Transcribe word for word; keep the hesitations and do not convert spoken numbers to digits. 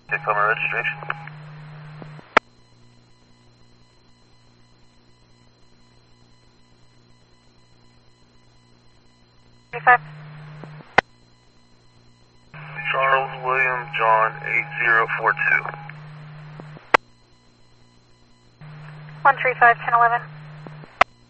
Tacoma registration. thirty-five. Charles William John eight zero four two. one three five, ten eleven.